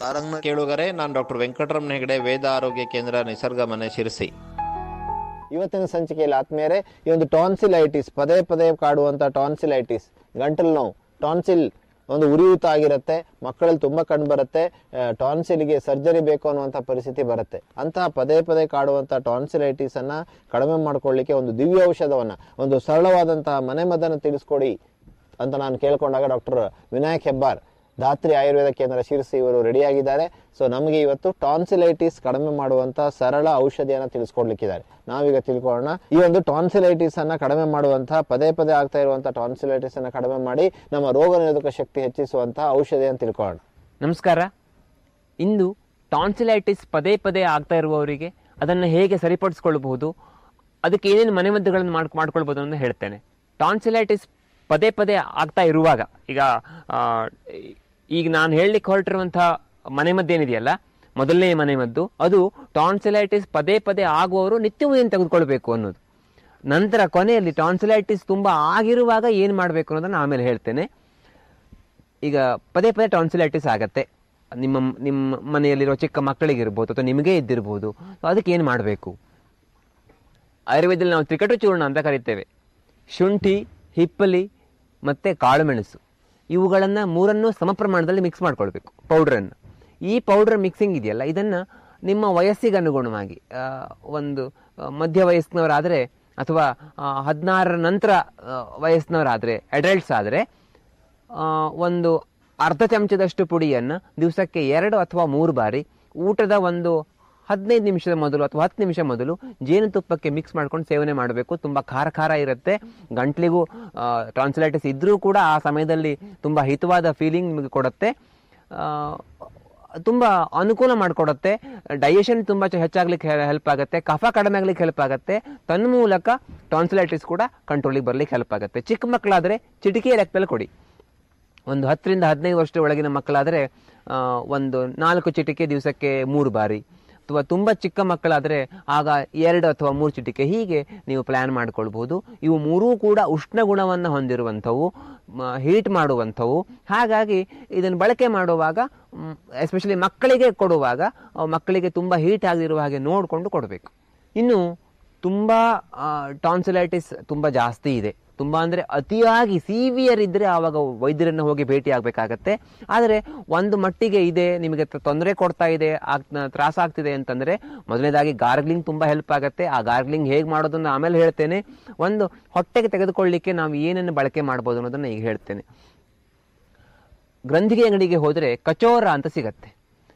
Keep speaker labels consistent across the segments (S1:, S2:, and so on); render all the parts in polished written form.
S1: ತಾರಂಗ್ನ ಕೇಳುಗರೆ, ನಾನು ಡಾಕ್ಟರ್ ವೆಂಕಟರಮಣ ಹೆಗಡೆ, ವೇದ ಆರೋಗ್ಯ ಕೇಂದ್ರ, ನಿಸರ್ಗ ಮನೆ, ಶಿರಸಿ.
S2: ಇವತ್ತಿನ ಸಂಚಿಕೆಯಲ್ಲಿ ಆತ್ಮೀಯರೇ, ಈ ಒಂದು ಟಾನ್ಸಿಲೈಟಿಸ್, ಪದೇ ಪದೇ ಕಾಡುವಂಥ ಟಾನ್ಸಿಲೈಟಿಸ್, ಗಂಟಲು ನೋವು, ಟಾನ್ಸಿಲ್ ಒಂದು ಉರಿಯೂತ ಆಗಿರುತ್ತೆ, ಮಕ್ಕಳಲ್ಲಿ ತುಂಬ ಕಂಡು ಬರುತ್ತೆ. ಟಾನ್ಸಿಲ್ಗೆ ಸರ್ಜರಿ ಬೇಕು ಅನ್ನುವಂಥ ಪರಿಸ್ಥಿತಿ ಬರುತ್ತೆ. ಅಂತಹ ಪದೇ ಪದೇ ಕಾಡುವಂಥ ಟಾನ್ಸಿಲೈಟಿಸ್ ಅನ್ನ ಕಡಿಮೆ ಮಾಡ್ಕೊಳ್ಳಿಕ್ಕೆ ಒಂದು ದಿವ್ಯ ಔಷಧವನ್ನ, ಒಂದು ಸರಳವಾದಂತಹ ಮನೆಮದ್ದನ್ನು ತಿಳಿಸ್ಕೊಡಿ ಅಂತ ನಾನು ಕೇಳ್ಕೊಂಡಾಗ ಡಾಕ್ಟರ್ ವಿನಾಯಕ್ ಹೆಬ್ಬಾರ್, ಧಾತ್ರಿ ಆಯುರ್ವೇದ ಕೇಂದ್ರ, ಶಿರಸಿ, ಇವರು ರೆಡಿಯಾಗಿದ್ದಾರೆ. ಸೊ ನಮಗೆ ಇವತ್ತು ಟಾನ್ಸಿಲೈಟಿಸ್ ಕಡಿಮೆ ಮಾಡುವಂತ ಸರಳ ಔಷಧಿಯನ್ನ ತಿಳಿಸ್ಕೊಡ್ಲಿಕ್ಕಿದ್ದಾರೆ. ನಾವೀಗ ತಿಳ್ಕೊಳ್ಳೋಣ. ಈ ಒಂದು ಟಾನ್ಸಿಲೈಟಿಸ್ ಅನ್ನ ಕಡಿಮೆ ಮಾಡುವಂತಹ, ಪದೇ ಪದೇ ಆಗ್ತಾ ಇರುವಂತಹ ಟಾನ್ಸಿಲೈಟಿಸ್ ಅನ್ನ ಕಡಿಮೆ ಮಾಡಿ ನಮ್ಮ ರೋಗ ನಿರೋಧಕ ಶಕ್ತಿ ಹೆಚ್ಚಿಸುವಂತಹ ಔಷಧಿಯನ್ನು ತಿಳ್ಕೊಳ್ಳೋಣ.
S3: ನಮಸ್ಕಾರ. ಇಂದು ಟಾನ್ಸಿಲೈಟಿಸ್ ಪದೇ ಪದೇ ಆಗ್ತಾ ಇರುವವರಿಗೆ ಅದನ್ನು ಹೇಗೆ ಸರಿಪಡಿಸ್ಕೊಳ್ಬಹುದು, ಅದಕ್ಕೆ ಏನೇನು ಮನೆಮದ್ದುಗಳನ್ನು ಮಾಡ್ಕೊಳ್ಬಹುದು ಅಂತ ಹೇಳ್ತೇನೆ. ಟಾನ್ಸಿಲೈಟಿಸ್ ಪದೇ ಪದೇ ಆಗ್ತಾ ಇರುವಾಗ, ಈಗ ನಾನು ಹೇಳಲಿಕ್ಕೆ ಹೊರಟಿರುವಂತಹ ಮನೆಮದ್ದೇನಿದೆಯಲ್ಲ, ಮೊದಲನೇ ಮನೆಮದ್ದು, ಅದು ಟಾನ್ಸಿಲೈಟಿಸ್ ಪದೇ ಪದೇ ಆಗುವವರು ನಿತ್ಯವೂ ಏನು ತೆಗೆದುಕೊಳ್ಬೇಕು ಅನ್ನೋದು. ನಂತರ ಕೊನೆಯಲ್ಲಿ ಟಾನ್ಸಿಲೈಟಿಸ್ ತುಂಬ ಆಗಿರುವಾಗ ಏನು ಮಾಡಬೇಕು ಅನ್ನೋದನ್ನು ಆಮೇಲೆ ಹೇಳ್ತೇನೆ. ಈಗ ಪದೇ ಪದೇ ಟಾನ್ಸಿಲೈಟಿಸ್ ಆಗತ್ತೆ, ನಿಮ್ಮ ಮನೆಯಲ್ಲಿರೋ ಚಿಕ್ಕ ಮಕ್ಕಳಿಗಿರ್ಬೋದು ಅಥವಾ ನಿಮಗೇ ಇದ್ದಿರ್ಬೋದು. ಅದಕ್ಕೆ ಏನು ಮಾಡಬೇಕು? ಆಯುರ್ವೇದದಲ್ಲಿ ನಾವು ತ್ರಿಕಟು ಚೂರ್ಣ ಅಂತ ಕರಿತೇವೆ. ಶುಂಠಿ, ಹಿಪ್ಪಲಿ ಮತ್ತು ಕಾಳುಮೆಣಸು, ಇವುಗಳನ್ನು ಮೂರನ್ನು ಸಮ ಪ್ರಮಾಣದಲ್ಲಿ ಮಿಕ್ಸ್ ಮಾಡ್ಕೊಳ್ಬೇಕು, ಪೌಡ್ರನ್ನು. ಈ ಪೌಡ್ರ್ ಮಿಕ್ಸಿಂಗ್ ಇದೆಯಲ್ಲ, ಇದನ್ನು ನಿಮ್ಮ ವಯಸ್ಸಿಗೆ ಅನುಗುಣವಾಗಿ, ಒಂದು ಮಧ್ಯ ವಯಸ್ಸಿನವರಾದರೆ ಅಥವಾ 16 ನಂತರ ವಯಸ್ಸಿನವರಾದರೆ, ಅಡಲ್ಟ್ಸ್ ಆದರೆ, ಒಂದು ಅರ್ಧ ಚಮಚದಷ್ಟು ಪುಡಿಯನ್ನು ದಿವಸಕ್ಕೆ 2 ಅಥವಾ 3 ಬಾರಿ ಊಟದ ಒಂದು 15 ನಿಮಿಷದ ಮೊದಲು ಅಥವಾ 10 ನಿಮಿಷ ಮೊದಲು ಜೇನುತುಪ್ಪಕ್ಕೆ ಮಿಕ್ಸ್ ಮಾಡ್ಕೊಂಡು ಸೇವನೆ ಮಾಡಬೇಕು. ತುಂಬ ಖಾರ ಇರುತ್ತೆ. ಗಂಟ್ಲಿಗೂ ಟಾನ್ಸಿಲೈಟಿಸ್ ಇದ್ರೂ ಕೂಡ ಆ ಸಮಯದಲ್ಲಿ ತುಂಬ ಹಿತವಾದ ಫೀಲಿಂಗ್ ನಿಮಗೆ ಕೊಡುತ್ತೆ, ತುಂಬ ಅನುಕೂಲ ಮಾಡಿಕೊಡುತ್ತೆ. ಡೈಜೆಷನ್ ತುಂಬ ಹೆಚ್ಚಾಗ್ಲಿಕ್ಕೆ ಹೆಲ್ಪ್ ಆಗುತ್ತೆ, ಕಫ ಕಡಿಮೆ ಆಗ್ಲಿಕ್ಕೆ ಹೆಲ್ಪ್ ಆಗುತ್ತೆ. ತನ್ಮೂಲಕ ಟಾನ್ಸಿಲೈಟಿಸ್ ಕೂಡ ಕಂಟ್ರೋಲಿಗೆ ಬರ್ಲಿಕ್ಕೆ ಹೆಲ್ಪ್ ಆಗುತ್ತೆ. ಚಿಕ್ಕ ಮಕ್ಕಳಾದರೆ ಚಿಟಿಕೆಯ ಲೆಕ್ಕದಲ್ಲಿ ಕೊಡಿ. ಒಂದು 10 ರಿಂದ 15 ವರ್ಷದ ಒಳಗಿನ ಮಕ್ಕಳಾದರೆ ಒಂದು 4 ಚಿಟಿಕೆ ದಿವಸಕ್ಕೆ 3 ಬಾರಿ, ಅಥವಾ ತುಂಬ ಚಿಕ್ಕ ಮಕ್ಕಳಾದರೆ ಆಗ 2 ಅಥವಾ 3 ಚಿಟಿಕೆ, ಹೀಗೆ ನೀವು ಪ್ಲ್ಯಾನ್ ಮಾಡ್ಕೊಳ್ಬಹುದು. ಇವು ಮೂರೂ ಕೂಡ ಉಷ್ಣ ಗುಣವನ್ನು ಹೊಂದಿರುವಂಥವು, ಹೀಟ್ ಮಾಡುವಂಥವು. ಹಾಗಾಗಿ ಇದನ್ನು ಬಳಕೆ ಮಾಡುವಾಗ, ಎಸ್ಪೆಷಲಿ ಮಕ್ಕಳಿಗೆ ಕೊಡುವಾಗ, ಮಕ್ಕಳಿಗೆ ತುಂಬ ಹೀಟ್ ಆಗಿರುವ ಹಾಗೆ ನೋಡಿಕೊಂಡು ಕೊಡಬೇಕು. ಇನ್ನು ತುಂಬ ಟಾನ್ಸಿಲೈಟಿಸ್ ತುಂಬ ಜಾಸ್ತಿ ಇದೆ, ತುಂಬ ಅಂದರೆ ಅತಿಯಾಗಿ ಸಿವಿಯರ್ ಇದ್ದರೆ ಆವಾಗ ವೈದ್ಯರನ್ನು ಹೋಗಿ ಭೇಟಿ ಆಗಬೇಕಾಗತ್ತೆ. ಆದರೆ ಒಂದು ಮಟ್ಟಿಗೆ ಇದೆ, ನಿಮಗೆ ತೊಂದರೆ ಕೊಡ್ತಾ ಇದೆ, ತ್ರಾಸಾಗ್ತಿದೆ ಅಂತಂದರೆ, ಮೊದಲನೇದಾಗಿ ಗಾರ್ಗ್ಲಿಂಗ್ ತುಂಬ ಹೆಲ್ಪ್ ಆಗುತ್ತೆ. ಆ ಗಾರ್ಗ್ಲಿಂಗ್ ಹೇಗೆ ಮಾಡೋದನ್ನು ಆಮೇಲೆ ಹೇಳ್ತೇನೆ. ಒಂದು ಹೊಟ್ಟೆಗೆ ತೆಗೆದುಕೊಳ್ಳಿಕ್ಕೆ ನಾವು ಏನನ್ನು ಬಳಕೆ ಮಾಡ್ಬೋದು ಅನ್ನೋದನ್ನು ಈಗ ಹೇಳ್ತೇನೆ. ಗ್ರಂಥಿಗೆ ಅಂಗಡಿಗೆ ಹೋದರೆ ಕಚೋರ ಅಂತ ಸಿಗತ್ತೆ.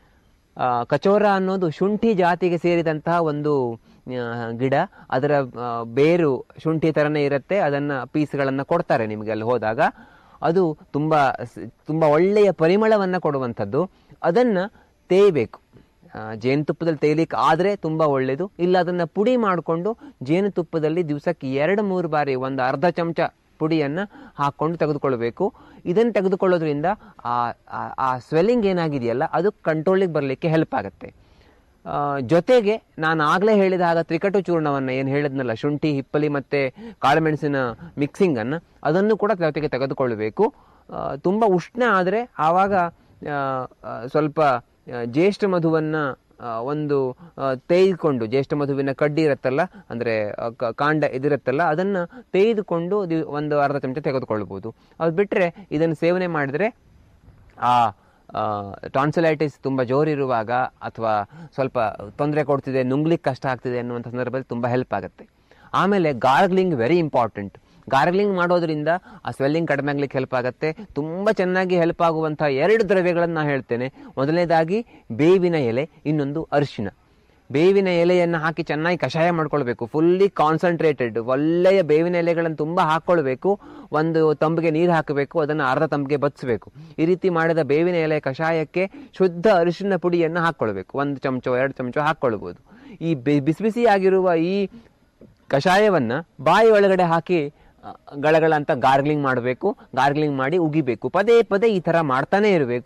S3: ಕಚೋರ ಅನ್ನೋದು ಶುಂಠಿ ಜಾತಿಗೆ ಸೇರಿದಂತಹ ಒಂದು ಗಿಡ. ಅದರ ಬೇರು ಶುಂಠಿ ಥರನೇ ಇರುತ್ತೆ. ಅದನ್ನು ಪೀಸ್ಗಳನ್ನು ಕೊಡ್ತಾರೆ ನಿಮಗೆ ಅಲ್ಲಿ ಹೋದಾಗ. ಅದು ತುಂಬ ಒಳ್ಳೆಯ ಪರಿಮಳವನ್ನು ಕೊಡುವಂಥದ್ದು. ಅದನ್ನು ತೇಯಬೇಕು, ಜೇನುತುಪ್ಪದಲ್ಲಿ ತೇಯಲಿಕ್ಕೆ ಆದರೆ ತುಂಬ ಒಳ್ಳೆಯದು. ಇಲ್ಲ ಅದನ್ನು ಪುಡಿ ಮಾಡಿಕೊಂಡು ಜೇನುತುಪ್ಪದಲ್ಲಿ ದಿವಸಕ್ಕೆ 2-3 ಬಾರಿ ಒಂದು ಅರ್ಧ ಚಮಚ ಪುಡಿಯನ್ನು ಹಾಕ್ಕೊಂಡು ತೆಗೆದುಕೊಳ್ಬೇಕು. ಇದನ್ನು ತೆಗೆದುಕೊಳ್ಳೋದ್ರಿಂದ ಆ ಸ್ವೆಲ್ಲಿಂಗ್ ಏನಾಗಿದೆಯಲ್ಲ ಅದು ಕಂಟ್ರೋಲಿಗೆ ಬರಲಿಕ್ಕೆ ಹೆಲ್ಪ್ ಆಗುತ್ತೆ. ಜೊತೆಗೆ ನಾನು ಆಗಲೇ ಹೇಳಿದ ಹಾಗೆ ತ್ರಿಕಟು ಚೂರ್ಣವನ್ನು ಏನು ಹೇಳಿದ್ನಲ್ಲ, ಶುಂಠಿ, ಹಿಪ್ಪಲಿ ಮತ್ತು ಕಾಳುಮೆಣಸಿನ ಮಿಕ್ಸಿಂಗನ್ನು, ಅದನ್ನು ಕೂಡ ಜೊತೆಗೆ ತೆಗೆದುಕೊಳ್ಳಬೇಕು. ತುಂಬ ಉಷ್ಣ ಆದರೆ ಆವಾಗ ಸ್ವಲ್ಪ ಜ್ಯೇಷ್ಠ ಮಧುವನ್ನು ಒಂದು ತೇಯ್ದುಕೊಂಡು, ಜ್ಯೇಷ್ಠ ಮಧುವಿನ ಕಡ್ಡಿ ಇರುತ್ತಲ್ಲ, ಅಂದರೆ ಕಾಂಡ ಇದಿರುತ್ತಲ್ಲ, ಅದನ್ನು ತೇಯ್ದುಕೊಂಡು ಒಂದು ಅರ್ಧ ಚಮಚ ತೆಗೆದುಕೊಳ್ಬೋದು. ಅದು ಬಿಟ್ಟರೆ ಇದನ್ನು ಸೇವನೆ ಮಾಡಿದರೆ ಆ ಟಾನ್ಸಿಲೈಟಿಸ್ ತುಂಬ ಜೋರಿರುವಾಗ ಅಥವಾ ಸ್ವಲ್ಪ ತೊಂದರೆ ಕೊಡ್ತಿದೆ, ನುಂಗ್ಲಿಕ್ಕೆ ಕಷ್ಟ ಆಗ್ತಿದೆ ಅನ್ನುವಂಥ ಸಂದರ್ಭದಲ್ಲಿ ತುಂಬ ಹೆಲ್ಪ್ ಆಗುತ್ತೆ. ಆಮೇಲೆ ಗಾರ್ಗ್ಲಿಂಗ್ ವೆರಿ ಇಂಪಾರ್ಟೆಂಟ್. ಗಾರ್ಗ್ಲಿಂಗ್ ಮಾಡೋದ್ರಿಂದ ಆ ಸ್ವೆಲ್ಲಿಂಗ್ ಕಡಿಮೆ ಆಗ್ಲಿಕ್ಕೆ ಹೆಲ್ಪ್ ಆಗುತ್ತೆ. ತುಂಬ ಚೆನ್ನಾಗಿ ಹೆಲ್ಪ್ ಆಗುವಂಥ 2 ದ್ರವ್ಯಗಳನ್ನು ನಾನು ಹೇಳ್ತೇನೆ. ಮೊದಲನೇದಾಗಿ ಬೇವಿನ ಎಲೆ, ಇನ್ನೊಂದು ಅರಿಶಿನ. ಬೇವಿನ ಎಲೆಯನ್ನು ಹಾಕಿ ಚೆನ್ನಾಗಿ ಕಷಾಯ ಮಾಡ್ಕೊಳ್ಬೇಕು, ಫುಲ್ಲಿ ಕಾನ್ಸಂಟ್ರೇಟೆಡ್. ಒಳ್ಳೆಯ ಬೇವಿನ ಎಲೆಗಳನ್ನು ತುಂಬ ಹಾಕ್ಕೊಳ್ಬೇಕು. ಒಂದು ತಂಬಿಗೆ ನೀರು ಹಾಕಬೇಕು, ಅದನ್ನು ಅರ್ಧ ತಂಬಿಗೆ ಬತ್ತಿಸಬೇಕು. ಈ ರೀತಿ ಮಾಡಿದ ಬೇವಿನ ಎಲೆ ಕಷಾಯಕ್ಕೆ ಶುದ್ಧ ಅರಿಶಿನ ಪುಡಿಯನ್ನು ಹಾಕ್ಕೊಳ್ಬೇಕು. 1 ಚಮಚ 2 ಚಮಚ ಹಾಕ್ಕೊಳ್ಬೋದು. ಈ ಬಿಸಿ ಆಗಿರುವ ಈ ಕಷಾಯವನ್ನು ಬಾಯಿ ಒಳಗಡೆ ಹಾಕಿ ಗಳಗಳ ಅಂತ ಗಾರ್ಗ್ಲಿಂಗ್ ಮಾಡಬೇಕು. ಗಾರ್ಗ್ಲಿಂಗ್ ಮಾಡಿ ಉಗಿಬೇಕು. ಪದೇ ಪದೇ ಈ ಥರ ಮಾಡ್ತಾನೆ ಇರಬೇಕು.